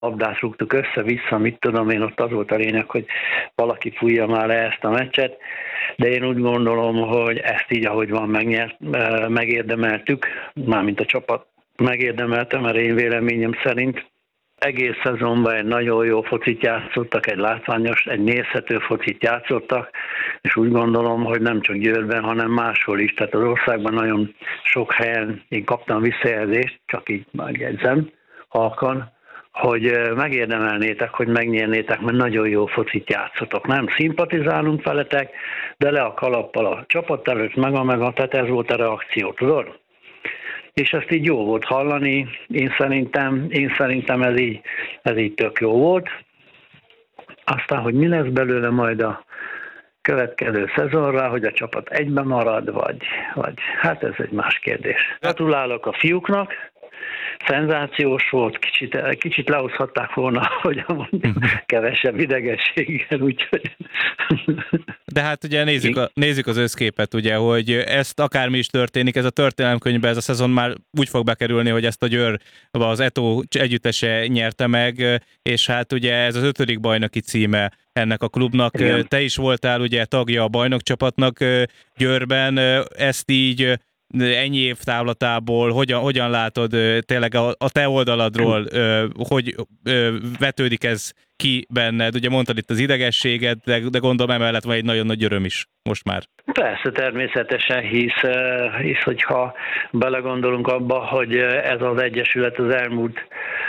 labdát rúgtuk össze-vissza, mit tudom én, ott az volt a lényeg, hogy valaki fújja már le ezt a meccset, de én úgy gondolom, hogy ezt így, ahogy van, megérdemeltük, mármint a csapat megérdemelte, mert én véleményem szerint egész szezonban egy nagyon jó focit játszottak, egy látványos, egy nézhető focit játszottak, és úgy gondolom, hogy nem csak Győrben, hanem máshol is. Tehát az országban nagyon sok helyen én kaptam visszajelzést, csak így megjegyzem halkan, hogy megérdemelnétek, hogy megnyernétek, mert nagyon jó focit játszotok. Nem szimpatizálunk veletek, de le a kalappal a csapat előtt, meg, tehát ez volt a reakció, tudod? És ezt így jó volt hallani, én szerintem ez így tök jó volt. Aztán, hogy mi lesz belőle majd a következő szezonra, hogy a csapat egyben marad, vagy hát ez egy más kérdés. Gratulálok a fiúknak, szenzációs volt, kicsit lehozhatták volna, hogy kevesebb idegességgel, úgyhogy... De hát ugye nézzük az összképet, ugye, hogy ezt akármi is történik, ez a történelemkönyvbe, ez a szezon már úgy fog bekerülni, hogy ezt a Győr, az Eto együttese nyerte meg, és hát ugye ez az 5. bajnoki címe ennek a klubnak. Igen. Te is voltál ugye tagja a bajnokcsapatnak Győrben, ezt így ennyi év távlatából, hogyan látod tényleg a te oldaladról, hogy vetődik ez ki benned? Ugye mondtad itt az idegességet, de gondolom emellett van egy nagyon nagy öröm is most már. Persze, természetesen, hisz hogyha belegondolunk abba, hogy ez az egyesület az elmúlt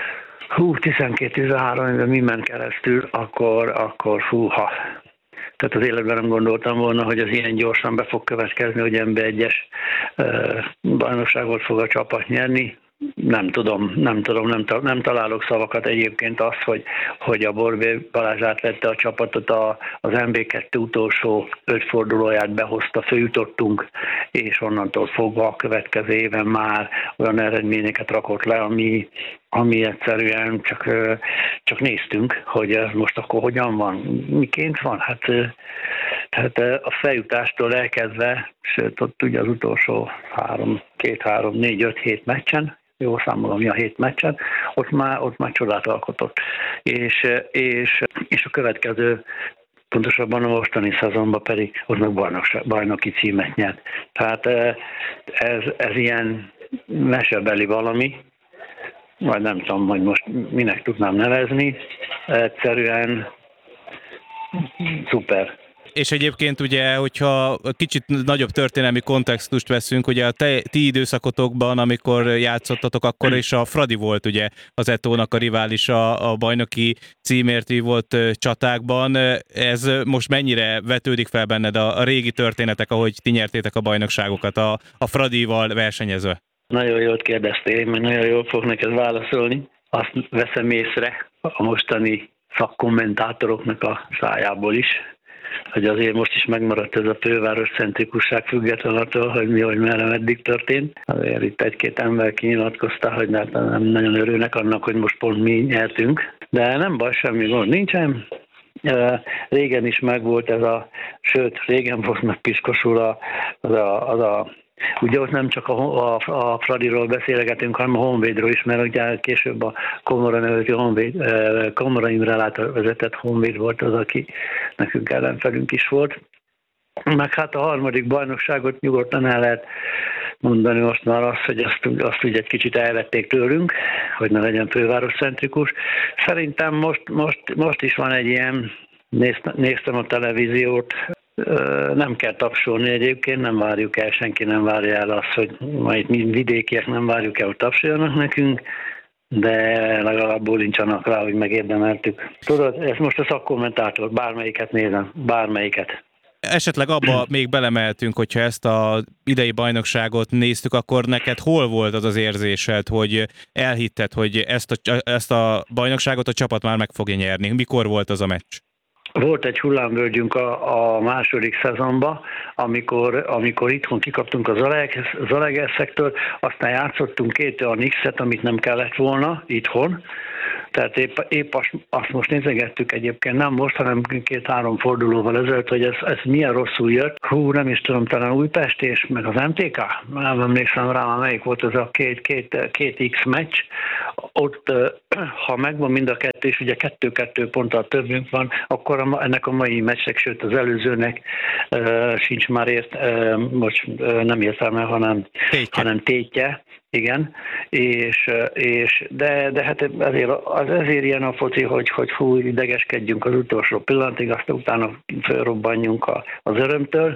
12-13 évben mi ment keresztül, akkor fúha. Tehát az életben nem gondoltam volna, hogy az ilyen gyorsan be fog következni, hogy NB1-es bajnokságot fog a csapat nyerni. Nem találok szavakat egyébként azt, hogy a Borbély Balázs átvette a csapatot, az MB2 utolsó 5 fordulóját behozta, följutottunk, és onnantól fogva a következő éven már olyan eredményeket rakott le, ami egyszerűen csak néztünk, hogy ez most akkor hogyan van, miként van. Hát a feljutástól elkezdve, sőt ott ugye az utolsó 4-5-7 meccsen, jól számolom, a 7 meccsen, ott már csodát alkotott. És a következő, pontosabban a mostani szezonban pedig ott meg bajnoki címet nyert. Tehát ez ilyen mesebeli valami, vagy nem tudom, hogy most minek tudnám nevezni, egyszerűen szuper. És egyébként ugye, hogyha kicsit nagyobb történelmi kontextust veszünk, ugye a ti időszakotokban, amikor játszottatok, akkor is a Fradi volt ugye az Etónak a riválisa a bajnoki címért vívott csatákban. Ez most mennyire vetődik fel benned a régi történetek, ahogy ti nyertétek a bajnokságokat a Fradival versenyezve? Nagyon jót kérdeztél, én meg nagyon jól fogok neked válaszolni. Azt veszem észre a mostani szakkommentátoroknak a szájából is, hogy azért most is megmaradt ez a főváros centrikusság független attól, hogy mi, hogy merre, meddig történt. Azért itt egy-két ember kinyilatkozta, hogy nem nagyon örülnek annak, hogy most pont mi nyertünk. De nem baj, semmi gond nincsen. Régen is megvolt sőt, régen volt meg piskosul ugye ott nem csak a Fradiról beszélgetünk, hanem a Honvédról is, mert ugye később a Komora nevező Komora Imre által vezetett Honvéd volt az, aki nekünk ellenfelünk is volt. Meg hát a harmadik bajnokságot nyugodtan el lehet mondani most már azt, hogy azt ugye egy kicsit elvették tőlünk, hogy ne legyen fővároscentrikus. Szerintem most is van egy ilyen, néztem a televíziót, nem kell tapsolni egyébként, nem várjuk el, senki nem várja el azt, hogy majd mi vidékiek nem várjuk el, hogy tapsoljanak nekünk, de legalább bólincsanak rá, hogy megérdemeltük. Tudod, ez most a szakkommentátor, bármelyiket nézem, bármelyiket. Esetleg abba még belemeltünk, hogyha ezt az idei bajnokságot néztük, akkor neked hol volt az érzésed, hogy elhitted, hogy ezt a bajnokságot a csapat már meg fogja nyerni? Mikor volt az a meccs? Volt egy hullámvölgyünk a második szezonban, amikor itthon kikaptunk az Zalaegerszektől, aztán játszottunk 2 olyan X-et, amit nem kellett volna itthon. Tehát épp azt most nézegettük egyébként, nem most, hanem 2-3 fordulóval ezelőtt, hogy ez milyen rosszul jött. Nem is tudom, talán Újpest és meg az MTK? Nem emlékszem rá, melyik volt az a két X meccs, ott, ha megvan mind a kettő, és ugye 2-2 ponttal többünk van, akkor ennek a mai meccsnek, sőt az előzőnek sincs már nem értelme, hanem tétje. Igen, de hát ezért ilyen a foci, hogy fú, idegeskedjünk az utolsó pillanatig, aztán utána felrobbanjunk az örömtől.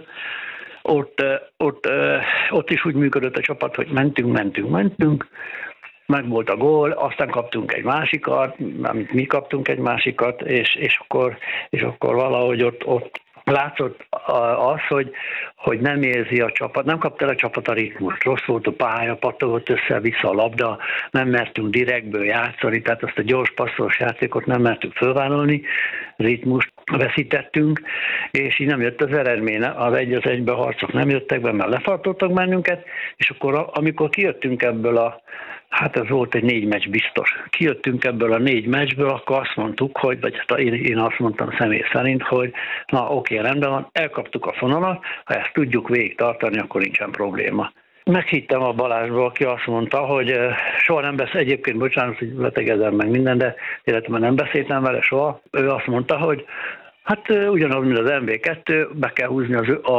Ott is úgy működött a csapat, hogy mentünk, meg volt a gól, aztán kaptunk egy másikat, mi kaptunk egy másikat, és akkor valahogy ott látszott az, hogy nem érzi a csapat, nem kapta el a csapat a ritmust, rossz volt a pálya, pattogott össze-vissza a labda, nem mertünk direktből játszani, tehát azt a gyors passzolós játékot nem mertük fölvállalni, ritmust veszítettünk, és így nem jött az eredmény, az 1-1 harcok nem jöttek be, mert lefartoltak bennünket, és akkor amikor kijöttünk ebből hát ez volt egy 4 meccs biztos. Kijöttünk ebből a 4 meccsből, akkor azt mondtuk, én azt mondtam személy szerint, hogy na oké, rendben van, elkaptuk a fonalat, ha ezt tudjuk végig tartani, akkor nincsen probléma. Meghittem a Balázsba, aki azt mondta, hogy soha nem egyébként bocsánat, hogy betegedem meg minden, de életemben nem beszéltem vele soha. Ő azt mondta, hogy hát ugyanaz, mint az MB2, be kell húzni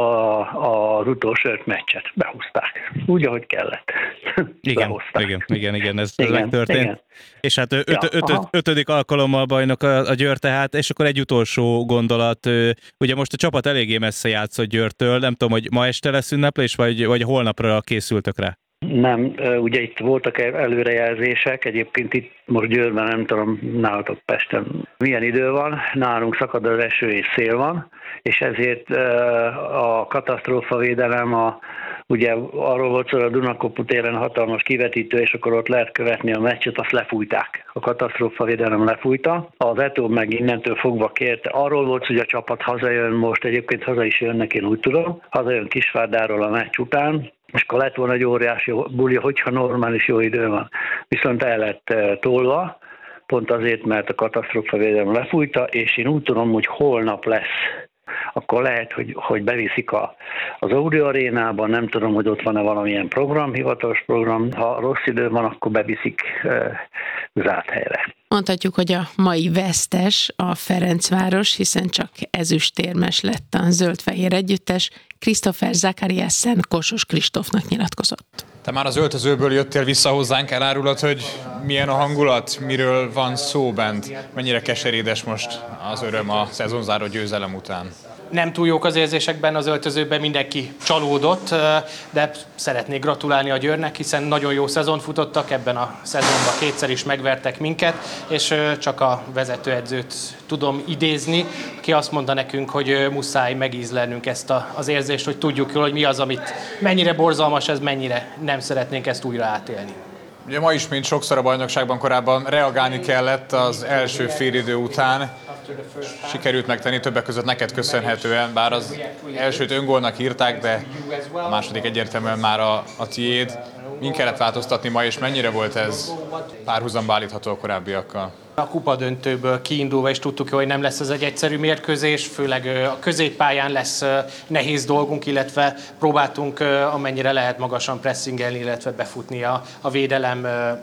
az utolsó 5 meccset. Behúzták. Úgy, ahogy kellett. Igen, ez megtörtént. Igen. És hát ötödik alkalommal bajnok a Győr tehát, és akkor egy utolsó gondolat. Ugye most a csapat eléggé messze játszott Győrtől, nem tudom, hogy ma este lesz ünneplés, vagy holnapra készültök rá? Nem, ugye itt voltak előrejelzések, egyébként itt most Győrben, nem tudom, nálatok Pesten milyen idő van, nálunk szakad az eső és szél van, és ezért a katasztrófavédelem, ugye arról volt szó, a Dunakopu téren hatalmas kivetítő, és akkor ott lehet követni a meccset, azt lefújták. A katasztrófavédelem lefújta, az ETO meg innentől fogva kérte. Arról volt, hogy a csapat hazajön most, egyébként haza is jönnek, én úgy tudom, hazajön Kisvárdáról a meccs után, és akkor lett volna egy óriási buli, hogyha normális jó idő van. Viszont el lett tolva, pont azért, mert a katasztrófavédelem lefújta, és én úgy tudom, hogy holnap lesz. Akkor lehet, hogy beviszik az Audi arénában, nem tudom, hogy ott van-e valamilyen program, hivatalos program. Ha rossz idő van, akkor beviszik zárt helyre. Mondhatjuk, hogy a mai vesztes a Ferencváros, hiszen csak ezüstérmes lett a zöld-fehér együttes. Christopher Zachariasen Kossuth Kristófnak nyilatkozott. Te már az öltözőből jöttél vissza hozzánk, elárulod, hogy milyen a hangulat, miről van szó bent, mennyire keserédes most az öröm a szezonzáró győzelem után? Nem túl jók az érzések benne az öltözőben, mindenki csalódott, de szeretnék gratulálni a Győrnek, hiszen nagyon jó szezont futottak, ebben a szezonban 2-szer is megvertek minket, és csak a vezetőedzőt tudom idézni, ki azt mondta nekünk, hogy muszáj megízlelnünk ezt az érzést, hogy tudjuk jól, hogy mi az, amit mennyire borzalmas ez, mennyire nem szeretnénk ezt újra átélni. Ugye ma is, mint sokszor a bajnokságban korábban reagálni kellett az első félidő után. Sikerült megtenni többek között neked köszönhetően, bár az elsőt öngólnak írták, de a második egyértelműen már a tiéd. Min kellett változtatni ma, és mennyire volt ez párhuzamba állítható a korábbiakkal? A kupadöntőből kiindulva is tudtuk, hogy nem lesz ez egy egyszerű mérkőzés, főleg a középpályán lesz nehéz dolgunk, illetve próbáltunk amennyire lehet magasan pressingelni, illetve befutni a védelem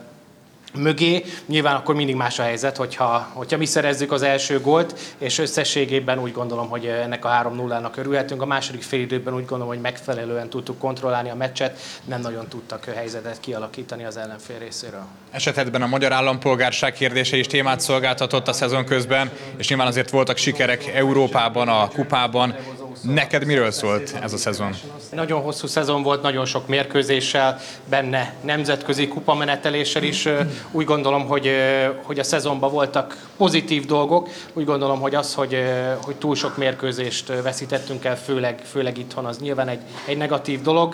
mögé. Nyilván akkor mindig más a helyzet, hogyha mi szerezzük az első gólt, és összességében úgy gondolom, hogy ennek a 3-0-nak örülhetünk. A második félidőben úgy gondolom, hogy megfelelően tudtuk kontrollálni a meccset, nem nagyon tudtak helyzetet kialakítani az ellenfél részéről. Esetedben a magyar állampolgárság kérdése is témát szolgáltatott a szezon közben, és nyilván azért voltak sikerek Európában, a kupában. Neked miről szólt ez a szezon? Nagyon hosszú szezon volt, nagyon sok mérkőzéssel, benne nemzetközi kupameneteléssel is. Úgy gondolom, hogy a szezonban voltak pozitív dolgok. Úgy gondolom, hogy az, hogy túl sok mérkőzést veszítettünk el, főleg itthon, az nyilván egy negatív dolog.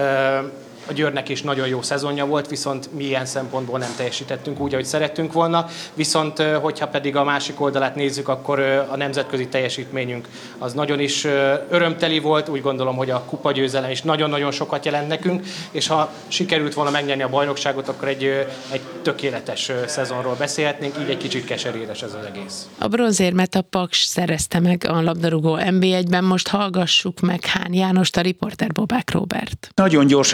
A Győrnek is nagyon jó szezonja volt, viszont mi ilyen szempontból nem teljesítettünk úgy, ahogy szerettünk volna. Viszont, hogyha pedig a másik oldalát nézzük, akkor a nemzetközi teljesítményünk az nagyon is örömteli volt. Úgy gondolom, hogy a kupagyőzelem is nagyon-nagyon sokat jelent nekünk, és ha sikerült volna megnyerni a bajnokságot, akkor egy tökéletes szezonról beszélhetnénk, így egy kicsit keserédes ez az egész. A bronzérmet a Paks szerezte meg a labdarúgó NB1-ben, most hallgassuk meg Hán Jánost, a riporter Bobák Róbert. Nagyon gyorsan nyomatékkal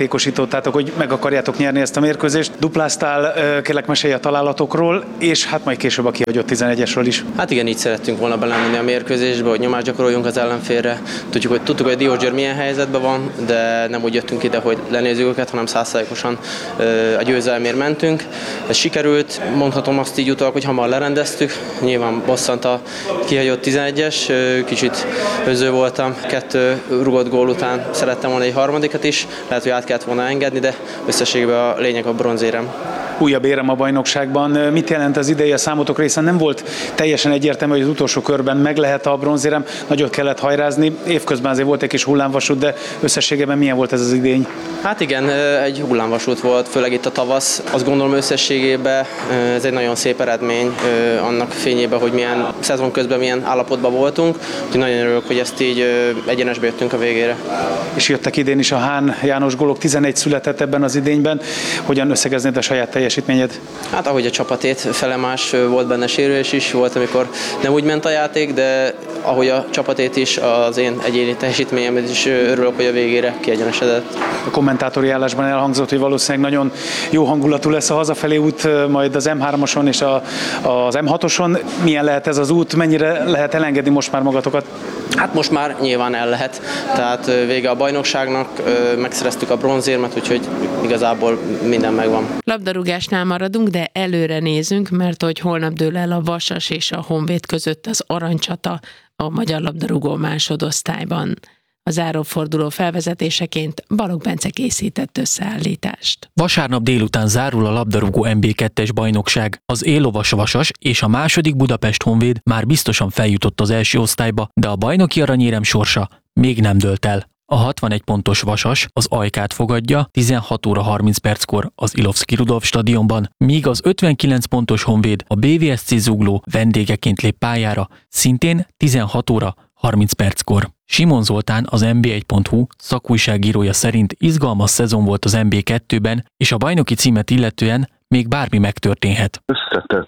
bejátékosítottátok, hogy meg akarjátok nyerni ezt a mérkőzést. Dupláztál, kérlek mesélj a találatokról, és hát majd később a kihagyott 11-esről is. Hát igen, így szerettünk volna belemenni a mérkőzésbe, hogy nyomást gyakoroljunk az ellenfélre. Tudtuk, hogy a Diósgyőr milyen helyzetben van, de nem úgy jöttünk ide, hogy lenézzük őket, hanem 100%-osan a győzelmért mentünk. Ez sikerült, mondhatom azt így utólag, hogy hamar lerendeztük. Nyilván bosszant a kihagyott 11-es, kicsit önző voltam. 2 rugott gól után szerettem volna egy harmadikat is, lehet, hogy át kellett volna engedni, de összességében a lényeg a bronzérem. Újabb érem a bajnokságban. Mit jelent az ideje számotokra, hiszen nem volt teljesen egyértelmű, hogy az utolsó körben meg lehet a bronzérem, nagyot kellett hajrázni, évközben azért volt egy kis hullámvasút, de összességében milyen volt ez az idény? Hát igen, egy hullámvasút volt, főleg itt a tavasz. Azt gondolom összességében ez egy nagyon szép eredmény annak fényében, hogy milyen szezon közben milyen állapotban voltunk. Úgyhogy nagyon örülök, hogy ezt így egyenesbe jöttünk a végére. És jöttek idén is a Hán János gólok, 11 született ebben az idényben. Hogyan összegeznéd a saját teljesítményed? Hát ahogy a csapatét, felemás, volt benne sérülés is, volt, amikor nem úgy ment a játék, de ahogy a csapatét is, az én egyéni teljesítményemet is örülök, hogy a végére kiegyenesedett. A kommentátori állásban elhangzott, hogy valószínűleg nagyon jó hangulatú lesz a hazafelé út, majd az M3-oson és az M6-oson. Milyen lehet ez az út, mennyire lehet elengedni most már magatokat? Hát most már nyilván el lehet, tehát vége a bajnokságnak, megszereztük a bronzérmet, úgyhogy igazából minden megvan. Labdarúgásnál maradunk, de előre nézünk, mert hogy holnap dől el a Vasas és a Honvéd között az aranycsata a magyar labdarúgó másodosztályban. A záróforduló felvezetéseként Balogh Bence készített összeállítást. Vasárnap délután zárul a labdarúgó NB2-es bajnokság. Az élovas Vasas és a második Budapest Honvéd már biztosan feljutott az első osztályba, de a bajnoki aranyérem sorsa még nem dőlt el. A 61 pontos Vasas az AEK-t fogadja 16 óra 30 perckor az Ilovszky Rudolf stadionban, míg az 59 pontos Honvéd a BVSC Zugló vendégeként lép pályára, szintén 16 óra 30 perckor. Simon Zoltán, az NB1.hu szakújságírója szerint izgalmas szezon volt az NB2-ben, és a bajnoki címet illetően még bármi megtörténhet. Összetett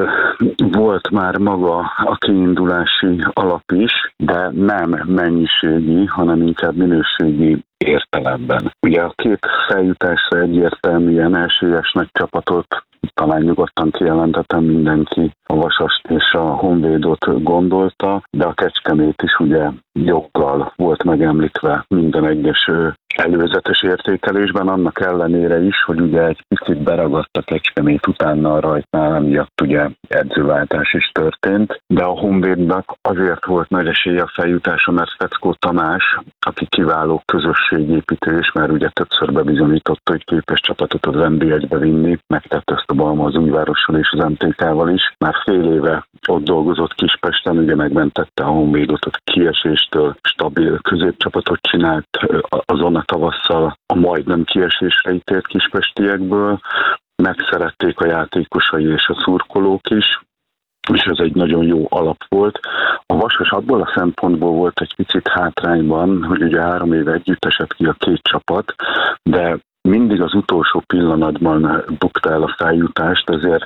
volt már maga a kiindulási alap is, de nem mennyiségi, hanem inkább minőségi értelemben. Ugye a két feljutásra egyértelműen esélyes nagy csapatot talán nyugodtan kijelentettem, mindenki a Vasast és a Honvédot gondolta, de a Kecskemét is ugye joggal volt megemlítve minden egyes előzetes értékelésben, annak ellenére is, hogy ugye egy picit beragadt a Kecskemét utána a Rajtnál, emiatt ugye edzőváltás is történt, de a Honvédnak azért volt nagy esélye a feljutása, mert Feckó Tamás, aki kiváló közösségépítő, és már ugye többször bebizonyította, hogy képes csapatot az NB1-be vinni, megtette ezt a Balma az Újvárossal és az MTK-val is. Már fél éve ott dolgozott Kispesten, ugye megmentette a Honvédot a kieséstől, stabil középcsapatot csinált, azon a tavasszal a majdnem kiesésre ítélt kispestiekből, megszerették a játékosai és a szurkolók is, és ez egy nagyon jó alap volt. A Vasas abból a szempontból volt egy picit hátrányban, hogy ugye 3 éve együtt esett ki a két csapat, de mindig az utolsó pillanatban bukta el a feljutást, ezért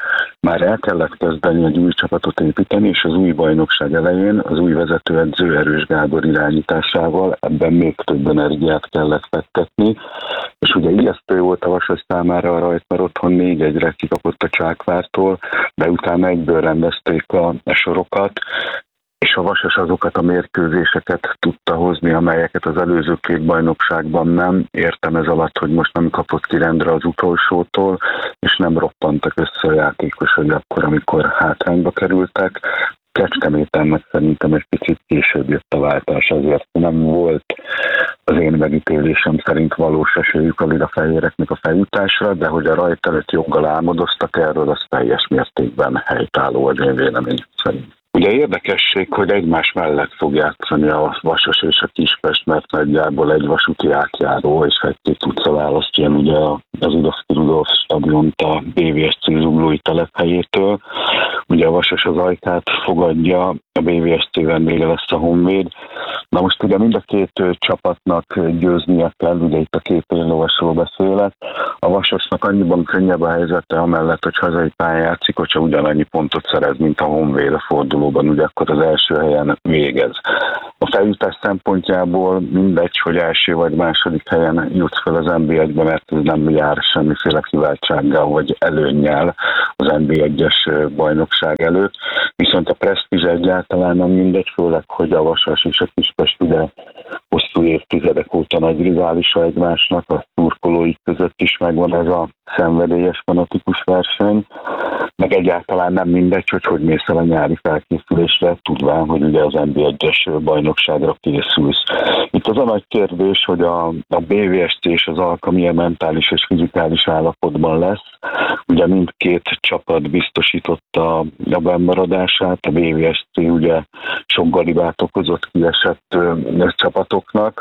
már el kellett kezdeni egy új csapatot építeni, és az új bajnokság elején az új vezetőedző Erős Gábor irányításával ebben még több energiát kellett fektetni, és ugye ijesztő volt a Vasas számára a Rajt, mert otthon 4-1-re kikapott a Csákvártól, de utána egyből rendezték a sorokat, és a Vasas azokat a mérkőzéseket tudta hozni, amelyeket az előző két bajnokságban nem. Értem ez alatt, hogy most nem kapott ki rendre az utolsótól, és nem roppantak össze a játékosai akkor, amikor hátrányba kerültek. Kecskeméten meg szerintem egy picit később jött a váltás, ezért nem volt az én megítélésem szerint valós esélyük a ligafehéreknek a feljutásra, de hogy a Rajt előtt joggal álmodoztak erről, az teljes mértékben helytálló az én vélemény szerint. Ugye érdekesség, hogy egymás mellett fog játszani a Vasas és a Kispest, mert nagyjából egy vasúti átjáró és egy-két utca választja ugye az Ilovszky Rudolf stadiont a BVSC zuglói telephelyétől. Ugye a Vasas az Ajkát fogadja, a BVSC vendége lesz a Honvéd. Na most ugye mind a két csapatnak győznie kell, ugye itt a két éllovasról beszélek. A Vasasnak annyiban könnyebb a helyzete, amellett, hogy hazai pályán játszik, hogyha ugyanannyi pontot szerez, mint a Honvéd a fordulóban, ugye akkor az első helyen végez. A feljutás szempontjából mindegy, hogy első vagy második helyen jutsz fel az NB1-be, mert ez nem jár semmiféle kiváltsággal vagy előnnyel az NB1-es bajnokság előtt. Viszont a presztízs egyáltalán nem mindegy, főleg, hogy a Vasas és a Kispest ugye hosszú évtizedek óta nagy riválisa egymásnak, a szurkolóik között is megvan ez a szenvedélyes fanatikus verseny, meg egyáltalán nem mindegy, hogy mész el a nyári felkészülésre, tudván, hogy ugye az NB1-es bajnokságra készülsz. Itt az a nagy kérdés, hogy a BVSC és az Alka milyen mentális és fizikális állapotban lesz. Ugye mindkét csapat biztosította a bennmaradását, a BVSC ugye sok galibát okozott kiesett csapatoknak,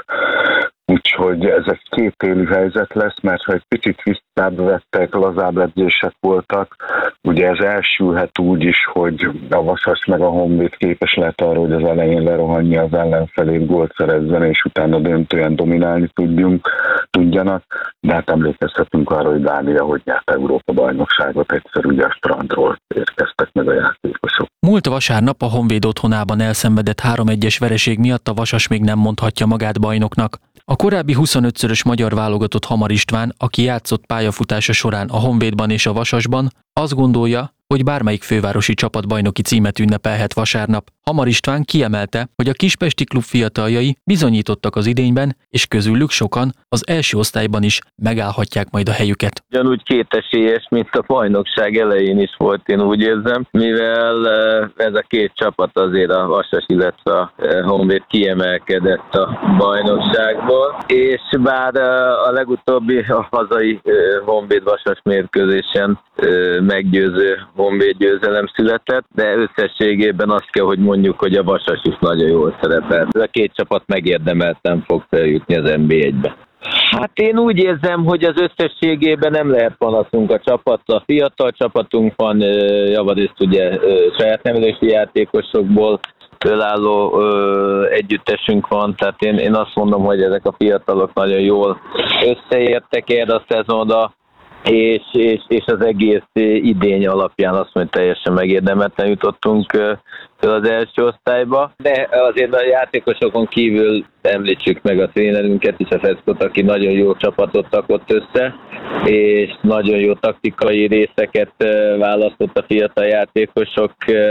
úgyhogy ez egy kétélű helyzet lesz, mert ha egy picit visszább vettek, lazább edzések voltak, ugye ez elsülhet úgy is, hogy a Vasas meg a Honvéd képes lehet arra, hogy az elején lerohanja az ellenfelét, gólt szerezzen, és utána döntően dominálni tudjanak, de hát emlékezhetünk arra, hogy Dánia hogy nyert Európa-bajnokságot, egyszer ugye a strandról érkeztek meg a játékosok. Múlt vasárnap a Honvéd otthonában elszenvedett 3-1-es vereség miatt a Vasas még nem mondhatja magát bajnoknak. A korábbi 25-szörös magyar válogatott Hamar István, aki játszott pályafutása során a Honvédban és a Vasasban, azt gondolja, hogy bármelyik fővárosi csapat bajnoki címet ünnepelhet vasárnap. Hamar István kiemelte, hogy a kispesti klub fiataljai bizonyítottak az idényben, és közülük sokan az első osztályban is megállhatják majd a helyüket. Ugyanúgy kétesélyes, mint a bajnokság elején is volt, én úgy érzem, mivel ez a két csapat azért a Vasas, illetve a Honvéd kiemelkedett a bajnokságból, és bár a legutóbbi a hazai Honvéd-Vasas mérkőzésen meggyőző Honvéd győzelem született, de összességében azt kell, hogy mondjuk, hogy a Vasas is nagyon jól szerepel. Ez a két csapat megérdemelten fog feljutni az NB1-be. Hát én úgy érzem, hogy az összességében nem lehet panaszunk a csapatra. Fiatal csapatunk van, javarészt ugye saját nevelési játékosokból fölálló együttesünk van, tehát én azt mondom, hogy ezek a fiatalok nagyon jól összeértek erre a szezonra, és az egész idény alapján azt mondja, teljesen megérdemelten jutottunk fel az első osztályba. De azért a játékosokon kívül említsük meg a trénerünket is, a Feszkot, aki nagyon jó csapatot rakott össze, és nagyon jó taktikai részeket választott a fiatal játékosok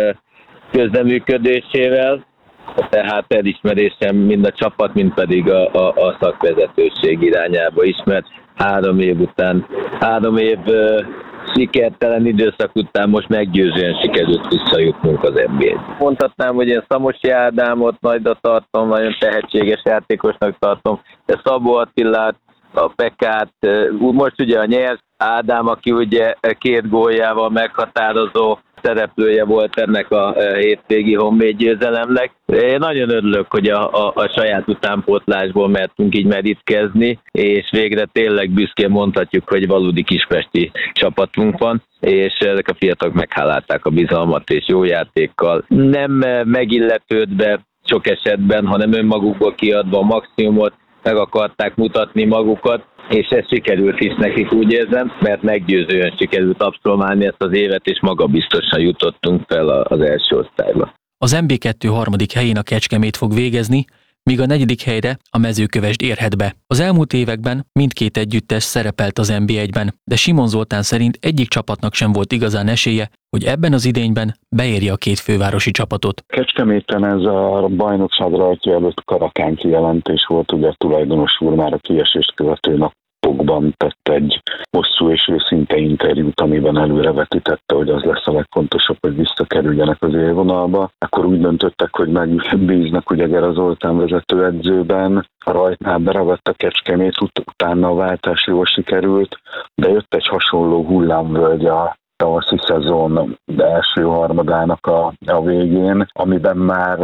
közreműködésével. Tehát elismerésem mind a csapat, mind pedig a szakvezetőség irányába is, mert 3 év után, 3 év sikertelen időszak után most meggyőzően sikerült visszajutnunk az NBA-t. Mondhatnám, hogy én Szamosi Ádámot nagyra tartom, nagyon tehetséges játékosnak tartom, de Szabó Attilát, a Pekát, most ugye a Nyers Ádám, aki ugye 2 góljával meghatározó szereplője volt ennek a hétvégi Honvéd győzelemnek. Én nagyon örülök, hogy a saját utánpótlásból mertünk így merítkezni, és végre tényleg büszkén mondhatjuk, hogy valódi kispesti csapatunk van, és ezek a fiatalok meghálálták a bizalmat, és jó játékkal nem megilletődve sok esetben, hanem önmagukból kiadva a maximumot, meg akarták mutatni magukat, és ez sikerült is nekik, úgy érzem, mert meggyőzően sikerült abszolválni ezt az évet, és magabiztosan jutottunk fel az első osztályba. Az MB2 harmadik helyén a Kecskemét fog végezni, míg a 4. helyre a Mezőkövesd érhet be. Az elmúlt években mindkét együttes szerepelt az NB1-ben, de Simon Zoltán szerint egyik csapatnak sem volt igazán esélye, hogy ebben az idényben beérje a 2 fővárosi csapatot. Kecskeméten ez a bajnokság rajtja előtt Karakán kijelentés volt, ugye a tulajdonos úr már a kiesést követő napokban tett egy hosszú és őszinte interjút, amiben előrevetítette, hogy az lesz a legfontosabb, hogy visszakerüljenek az élvonalba. Akkor úgy döntöttek, hogy megbíznak ugye Gera Zoltán vezetőedzőben. A rajtnál beragadt a Kecskemét, utána a váltás jól sikerült, de jött egy hasonló hullámvölgy a tavaszi szezon első harmadának a végén, amiben már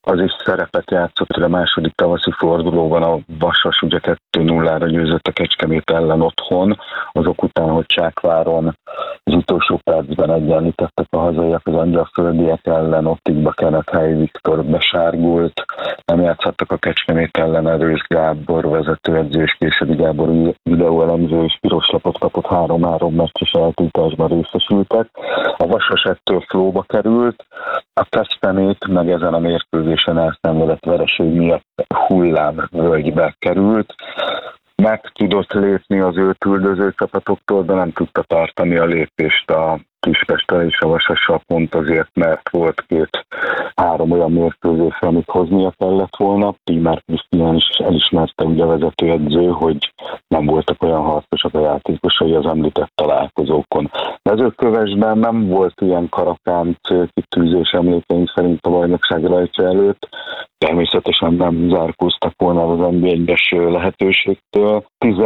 az is szerepet játszott, hogy a második tavaszi fordulóban a Vasas ugye 2-0-ra győzött a Kecskemét ellen otthon, azok után, hogy Csákváron az utolsó percben egyenlítettek a hazaiak az angyalföldiek ellen, Ottikba Kenneth Helyi Viktor besárgult, nem játszhattak a Kecskemét ellen, Erős Gábor vezetőedző és Késedi Gábor videóelemző és piros lapot kapott, 3-3 meccses eltiltásban részesültek. A Vasas ettől flóba került, a Kecskemét meg ezen a mérkőzésen elszenvedett vereség miatt hullámvölgybe került. Meg tudott lépni az őt üldöző csapatoktól, de nem tudta tartani a lépést a Kispesttel és a Vasassal, pont azért, mert volt 2-3 olyan mérkőzés, amit hoznia kellett volna. Tímár Krisztián is elismerte ugye a vezetőedző, hogy nem voltak olyan harcosak a játékosai az említett találkozókon. Mezőkövesben nem volt ilyen karakán célkitűzés emlékeink szerint a bajnokság rajta előtt. Természetesen nem zárkóztak volna az NB1-es lehetőségtől.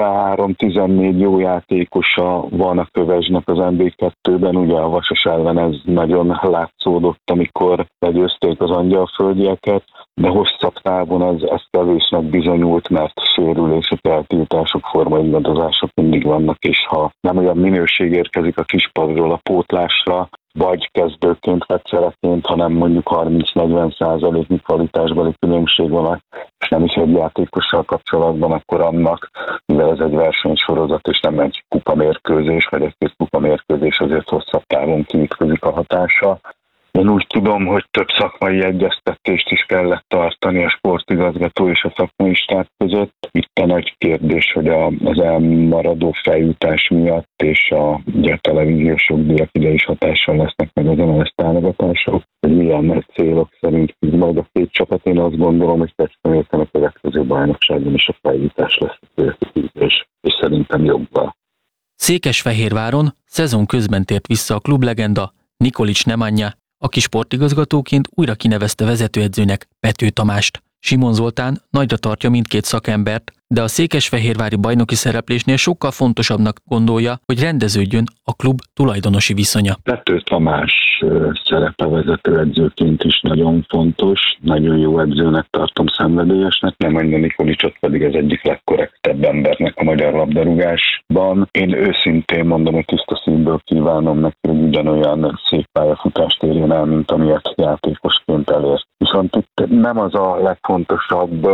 13-14 jó játékosa van a Kövesnek az NB2-ben, ugye a Vasas ellen ez nagyon látszódott, amikor legyőzték az angyalföldieket, de hosszabb távon ez kevésnek bizonyult, mert sérülések, eltiltások, formaingadozások mindig vannak, és ha nem olyan minőség érkezik a kispadról a pótlásra, vagy kezdőként, vagy csereként, hanem mondjuk 30-40%-nyi kvalitásbeli különbség van, és nem is egy játékossal kapcsolatban, akkor annak, mivel ez egy versenysorozat, és nem egy kupamérkőzés, vagy egy kupamérkőzés, azért hosszabb távon kiütközik a hatása. Én úgy tudom, hogy több szakmai egyeztetést is kellett tartani a sportigazgató és a szakmai stáb között. Itt a nagy kérdés, hogy az elmaradó feljutás miatt és a televíziós jogdíjak ide is hatással lesznek meg az MLS támogatások, hogy milyen célok szerint majd a két csapat. Én azt gondolom, hogy Kecskeméten a következő bajnokságban is a feljutás lesz a célkitűzés, és szerintem jobban. Székesfehérváron szezon közben tért vissza a klublegenda Nikolics Nemanja, aki sportigazgatóként újra kinevezte vezetőedzőnek Pető Tamást. Simon Zoltán nagyra tartja mindkét szakembert, de a székesfehérvári bajnoki szereplésnél sokkal fontosabbnak gondolja, hogy rendeződjön a klub tulajdonosi viszonya. Pető Tamás szerepe vezetőedzőként is nagyon fontos, nagyon jó edzőnek tartom, szenvedélyesnek, Nemanja Nikolicsot pedig az egyik legkorrektebb embernek a magyar labdarúgásban. Én őszintén mondom, hogy tiszta szívből kívánom neki, hogy ugyanolyan szép pályafutást érjen el, mint amilyet játékosként elért. Viszont itt nem az a legfontosabb,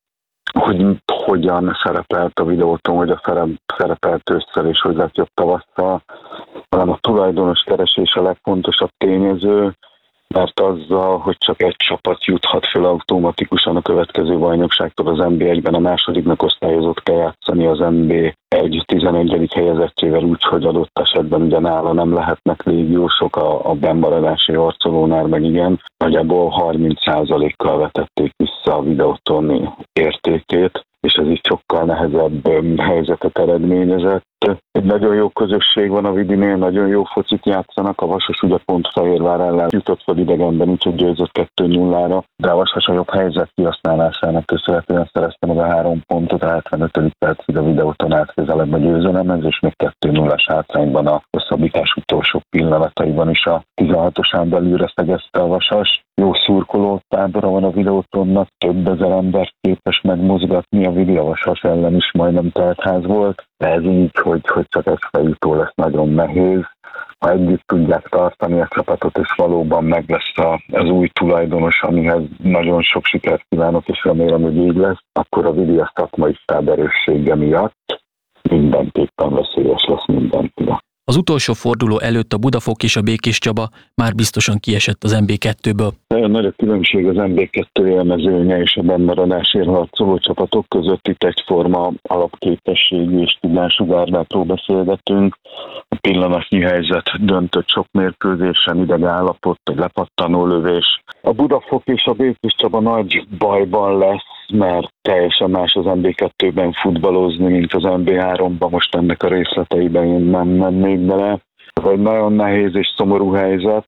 hogy hogyan szerepelt a videóton, hogy a szerepelt ősszel és hogy lett jobb tavasszal, hanem a tulajdonos keresés a legfontosabb tényező, mert azzal, hogy csak egy csapat juthat föl automatikusan a következő bajnokságtól az NB1-ben, a másodiknak osztályozott kell játszani az NB1 11. helyezettsével úgy, hogy adott esetben ugye nála nem lehetnek légiósok, a bennmaradási harcolónál meg igen, nagyjából 30%-kal vetették vissza a videóton értékét, és ez így sokkal nehezebb helyzetet eredményezett. Egy nagyon jó közösség van a Vidinél, nagyon jó focit játszanak, a Vasas ugye pont Fehérvár ellen jutott fel idegenben, úgyhogy győzött 2-0-ra, de a Vasas a jobb helyzet kihasználásának köszönhetően szerezte meg a 3 pontot, a 75. percig a videóton át közelebb a győzelemhez, és még 2-0-as hátrányban a hosszabbítás utolsó pillanataiban is a 16-osán belülre szegezte a Vasas. Jó szurkoló tábora van a videótonnak, több ezer embert képes megmozgatni, a Vidi a Vasas ellen is majdnem teltház volt, de ez így, hogy csak egy fejútó lesz, nagyon nehéz. Ha együtt tudják tartani a csapatot, és valóban meg lesz az új tulajdonos, amihez nagyon sok sikert kívánok, és remélem, hogy így lesz, akkor a Vidi a szakmai stáb erőssége miatt mindenképpen veszélyes lesz mindenkinek. Az utolsó forduló előtt a Budafok és a Békés Csaba már biztosan kiesett az NB2-ből. Nagyon nagy a különbség az NB2 élmezőnye és a bennmaradásért harcoló csapatok között. Itt egyforma alapképességű és tudású gárdától beszélgetünk. A pillanatnyi helyzet döntött sok mérkőzésen, idegállapot, egy lepattanó lövés. A Budafok és a Békés Csaba nagy bajban lesz, mert teljesen más az NB2-ben futballozni, mint az NB3-ban. Most ennek a részleteiben én nem mennék bele. Ez egy nagyon nehéz és szomorú helyzet,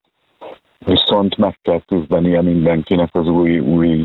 viszont meg kell küzdenie mindenkinek az új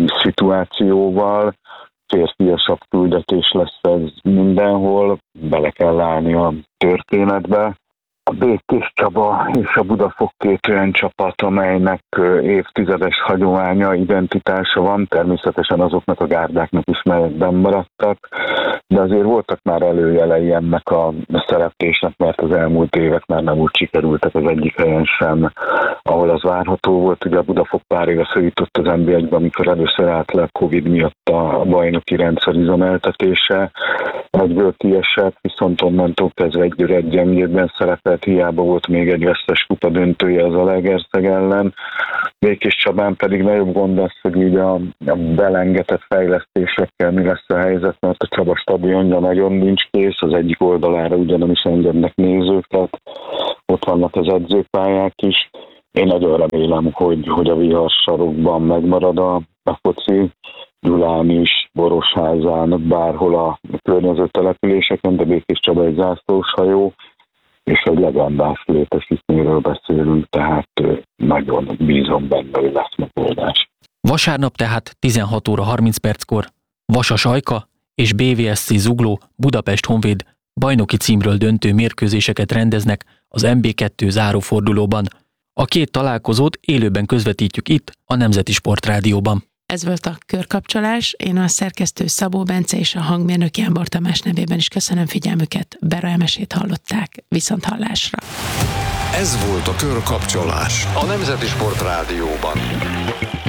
szituációval. Férfiasabb küldetés lesz ez mindenhol, bele kell állni a történetbe. A Békés Csaba és a Budafok két olyan csapat, amelynek évtizedes hagyománya, identitása van, természetesen azoknak a gárdáknak is, melyek benn maradtak, de azért voltak már előjelei ennek a szereplésnek, mert az elmúlt évek már nem úgy sikerültek az egyik helyen sem, ahol az várható volt. Ugye a Budafok pár éve feljutott az NB1-be, amikor először állt le a Covid miatt a bajnoki rendszer üzemeltetése, egyből kiesett, viszont onnantól kezdve egy gyengébben szerepelt, hiába volt még egy vesztes kupa döntője az Zalaegerszeg ellen. Békés Csabán pedig nagyobb gond lesz, hogy így a belengetett fejlesztésekkel mi lesz a helyzet, mert a Csaba stadionja nagyon nincs kész, az egyik oldalára ugyanis engednek nézőket, ott vannak az edzőpályák is. Én nagyon remélem, hogy a viharsarokban megmarad a foci, Gyulán is, Borosházán, bárhol a környező településeken, de Békés Csaba egy zászlós hajó, és egy legendás létesítményről beszélünk, tehát nagyon bízom benne, hogy lesz megoldás. Vasárnap tehát 16 óra 30 perckor Vasas Ajka és BVSC Zugló Budapest Honvéd bajnoki címről döntő mérkőzéseket rendeznek az MB2 zárófordulóban. A két találkozót élőben közvetítjük itt, a Nemzeti Sportrádióban. Ez volt a Körkapcsolás. Én a szerkesztő Szabó Bence és a hangmérnök Jámbor Tamás nevében is köszönöm figyelmüket. Bera Emesét hallották. Viszont hallásra. Ez volt a Körkapcsolás a Nemzeti Sportrádióban.